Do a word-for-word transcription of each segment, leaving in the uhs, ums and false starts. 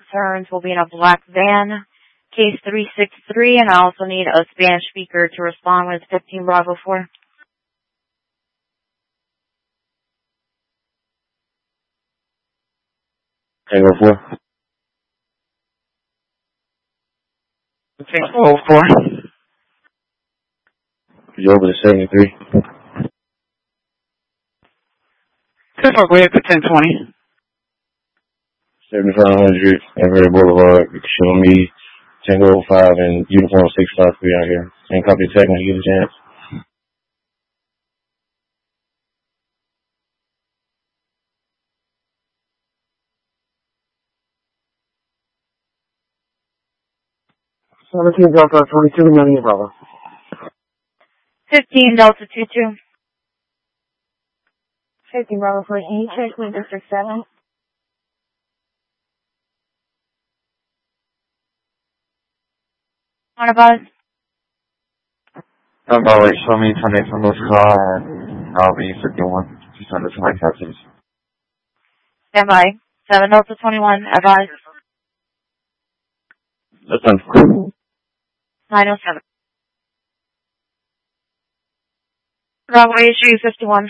concerns will be in a black van. Case three six three, and I also need a Spanish speaker to respond with fifteen Bravo four. Tango four. Tango four. You over to seventy-three. ten four, go ahead to ten twenty. seventy-five hundred, Everett Boulevard. Show me Tango five and Uniform six five three out here. And copy the tag when you get a chance. seventeen Delta twenty-two, Millennium Bravo. fifteen Delta two two. fifteen Bravo for eight, Checkpoint District seven. On a buzz. Um, by the way, show me ten eight from this car, and I'll be fifty-one. Just under to my captains. Stand by. seven Delta twenty-one, advise. That's done. nine oh seven. Bravo issue fifty-one.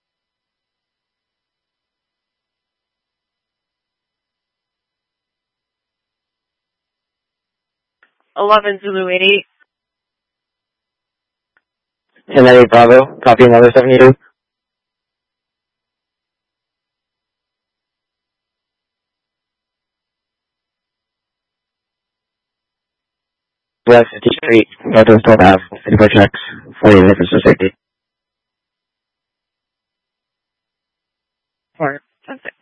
eleven Zulu eighty-eight. ten eight Bravo, copy another seventy-two. West fifteenth Street, Northwest twelfth Avenue, fifty-four checks, forty minutes for safety. four ten six.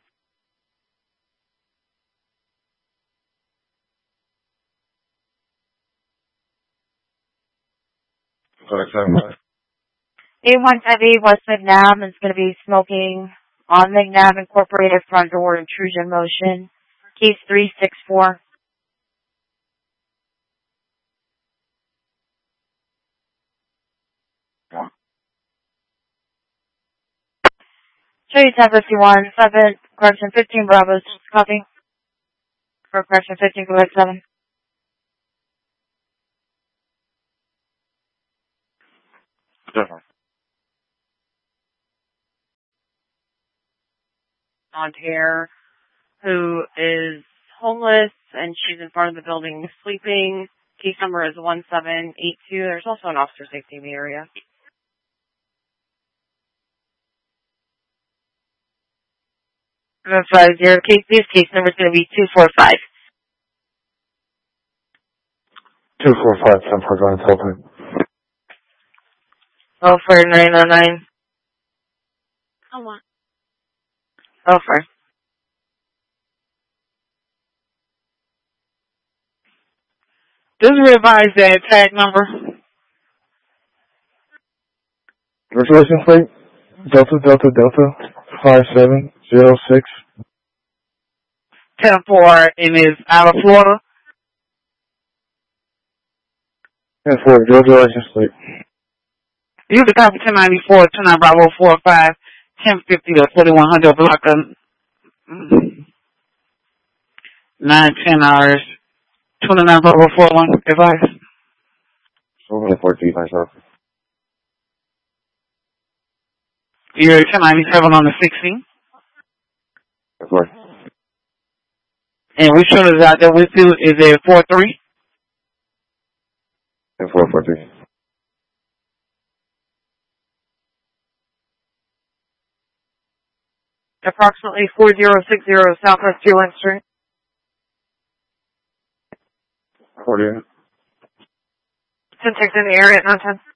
eight one five eight West McNabb is going to be smoking on McNabb Incorporated front door intrusion motion. Case three six four. Show you ten fifty-one, seven, correction fifteen Bravo's, copy. For correction fifteen, correct seven. Different. Blonde hair, who is homeless, and she's in front of the building sleeping. Case number is one seven eight two. There's also an officer safety in the area. Five zero case. This case number is going to be two four five. two four five, ten four, going open. Oh for nine oh nine. Come on. Oh for. Just revise that tag number. Reservation plate, Delta Delta Delta, five seven zero six. ten four, and is out of Florida. ten four, Georgia license plate. You can copy ten ninety-four, ten nine Bravo four five, ten fifty to forty-one hundred block of nine ten hours, twenty-nine Bravo four one, advice. Over the fourteen myself. You're ten ninety-seven on the sixteen. Of course. And which one is out there with you? Is it four three? And four four three. Approximately four zero six zero Southwest Dearland Street. Forty. ten six in the area at nine ten.